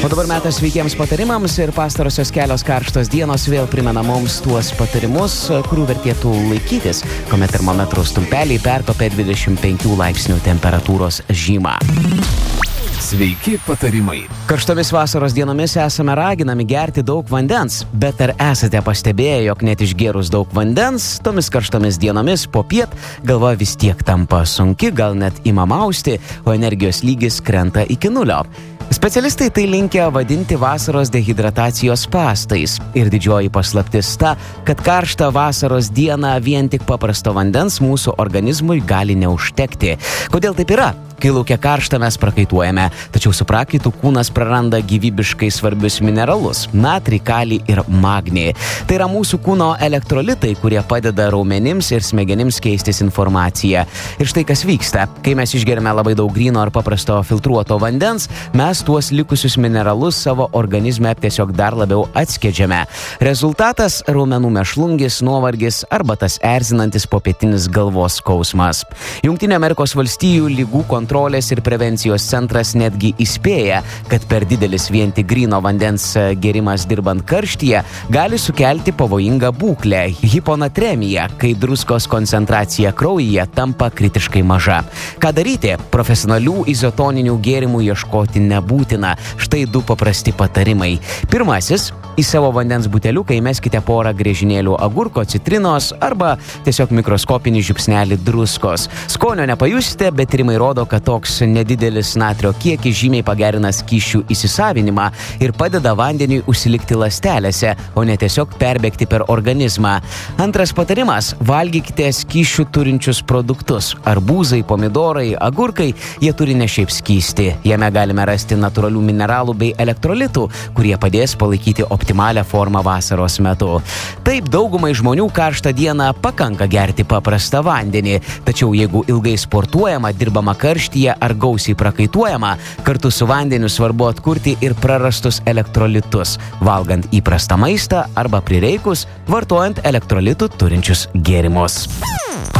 O dabar metas sveikiems patarimams ir pastarosios kelios karštos dienos vėl primena mums tuos patarimus, kurių vertėtų laikytis, kuomet termometrų stulpeliai perkopė 25 laipsnių temperatūros žymą. Sveiki patarimai. Karštomis vasaros dienomis esame raginami gerti daug vandens, bet ar esate pastebėję, jog net išgėrus daug vandens, tomis karštomis dienomis popiet galva vis tiek tampa sunki, gal net ima mausti, o energijos lygis krenta iki nulio. Specialistai tai linkę vadinti vasaros dehidratacijos spąstais. Ir didžioji paslaptis ta, kad karštą vasaros dieną vien tik paprasto vandens mūsų organizmui gali neužtekti. Kodėl taip yra? Kai laukia karšta, mes prakaituojame, tačiau su prakaitu kūnas praranda gyvybiškai svarbius mineralus – natrį, kalį ir magnį. Tai yra mūsų kūno elektrolitai, kurie padeda raumenims ir smegenims keistis informaciją. Ir štai kas vyksta. Kai mes išgeriame labai daug gryno ar paprasto filtruoto vandens, mes tuos likusius mineralus savo organizme tiesiog dar labiau atskiedžiame. Rezultatas – raumenų mėšlungis, nuovargis arba tas erzinantis popietinis galvos skausmas. Jungtinių Amerikos valstijų lygų kontrolės ir prevencijos centras netgi įspėja, kad per didelis vien tik gryno vandens gėrimas dirbant karštyje gali sukelti pavojingą būklę – hiponatremiją, kai druskos koncentracija kraujyje tampa kritiškai maža. Ką daryti? Profesionalių izotoninių gėrimų ieškoti nebūtina. Štai du paprasti patarimai. Pirmasis – į savo vandens buteliuką įmeskite porą griežinėlių agurko, citrinos arba tiesiog mikroskopinį žiupsnelį druskos. Skonio nepajusite, bet tyrimai rodo, kad toks nedidelis natrio kiekis žymiai pagerina skysčių įsisavinimą ir padeda vandeniui užsilikti ląstelėse, o ne tiesiog perbėgti per organizmą. Antras patarimas – valgykite skysčių turinčius produktus. Arbūzai, pomidorai, agurkai – jie turi ne šiaip skystį. Jame galime rasti natūralių mineralų bei elektrolitų, kurie padės palaikyti optimalią formą vasaros metu. Taip, daugumai žmonių karštą dieną pakanka gerti paprastą vandenį, tačiau jeigu ilgai sportuojama, dirbama karštyje ar gausiai prakaituojama, kartu su vandeniu svarbu atkurti ir prarastus elektrolitus, valgant įprastą maistą arba prireikus vartojant elektrolitų turinčius gėrimus.